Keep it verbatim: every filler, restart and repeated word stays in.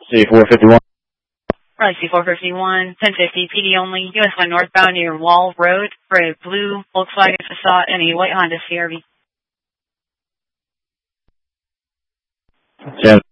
C four fifty-one. Right, C four fifty-one, ten fifty, P D only, U S one northbound near Wall Road for a blue Volkswagen Passat and a white Honda C R V. ten